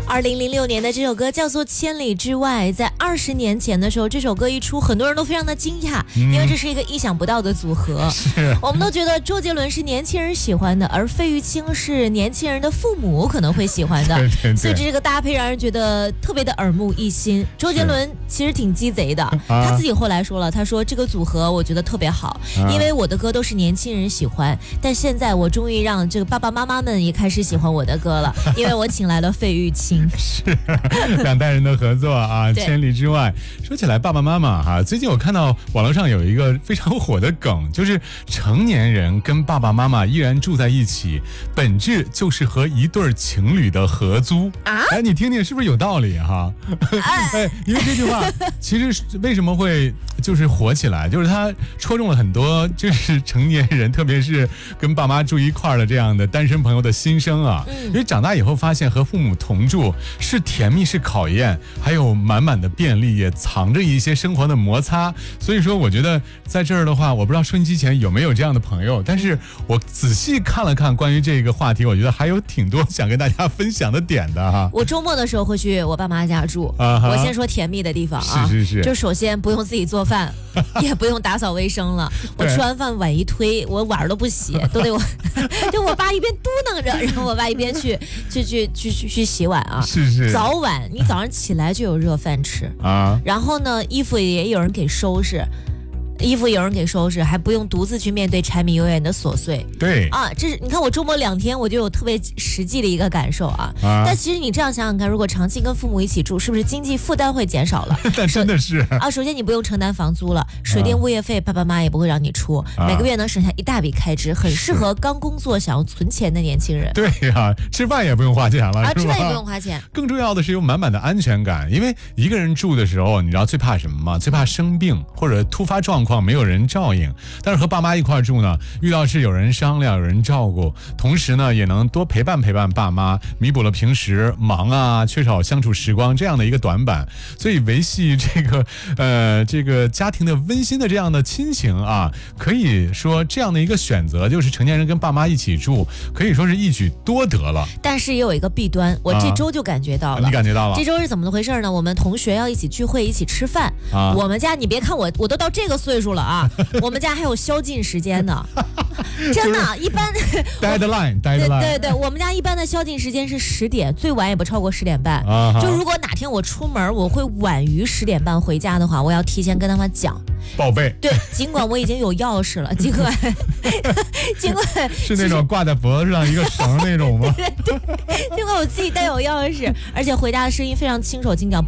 2006年的这首歌叫做《千里之外》。在20年前的时候，这首歌一出，很多人都非常的惊讶，因为这是一个意想不到的组合。我们都觉得周杰伦是年轻人喜欢的，而费玉清是年轻人的父母可能会喜欢的。 对， 所以这个搭配让人觉得特别的耳目一新。周杰伦其实挺鸡贼的，他自己后来说了，他说这个组合我觉得特别好，因为我的歌都是年轻人喜欢，但现在我终于让这个爸爸妈妈们也开始喜欢我的歌了，因为我请来了费玉清。 是两代人的合作啊，千里之外。说起来爸爸妈妈哈，最近我看到网络上有一个非常火的梗，就是成年人跟爸爸妈妈依然住在一起，本质就是和一对情侣的合租啊。哎，你听听是不是有道理哈？哎，因为这句话其实为什么会就是火起来，就是它戳中了很多就是成年人，特别是跟爸妈住一块儿的这样的单身朋友的心声啊。因为长大以后发现和父母同住是甜蜜，是考验，还有满满的便利，也藏着一些生活的摩擦。所以说我觉得在这儿的话，我不知道收音机前有没有这样的朋友，但是我仔细看了看关于这个话题，我觉得还有挺多想跟大家分享的点的哈。 我周末的时候会去我爸妈家住，我先说甜蜜的地方啊， 是， 就首先不用自己做饭，也不用打扫卫生了，我吃完饭碗一推，我碗都不洗，都得我就我爸一边嘟囔着，然后我爸一边去洗碗啊。 是早晚你早上起来就有热饭吃啊，然后呢衣服也有人给收拾。还不用独自去面对柴米油盐的琐碎。 对啊，这是你看我周末2天，我就有特别实际的一个感受啊。但其实你这样想想看，如果长期跟父母一起住，是不是经济负担会减少了？ 但真的是啊，首先你不用承担房租了，水电物业费爸爸妈妈也不会让你出，每个月能省下一大笔开支，很适合刚工作想要存钱的年轻人。 对呀，吃饭也不用花钱了啊， 吃饭也不用花钱。 更重要的是有满满的安全感，因为一个人住的时候，你知道最怕什么吗？最怕生病或者突发状况没有人照应。但是和爸妈一块住呢，遇到事有人商量，有人照顾，同时呢也能多陪伴爸妈，弥补了平时忙啊缺少相处时光这样的一个短板。所以维系这个家庭的温馨的这样的亲情啊，可以说这样的一个选择，就是成年人跟爸妈一起住，可以说是一举多得了。 但是也有一个弊端，我这周就感觉到了。 你感觉到了？ 这周是怎么回事呢？我们同学要一起聚会，一起吃饭啊。我们家你别看我都到这个岁数了啊，我们家还有宵禁时间呢。真的，一般 deadline 对，我们家一般的宵禁时间是10点，最晚也不超过10点半。就如果哪天我出门我会晚于10点半回家的话，我要提前跟他们讲报备。 对，尽管我已经有钥匙了，尽管是那种挂在脖子上一个绳那种吗？ 对，尽管我自己带有钥匙，而且回家的声音非常轻手轻脚。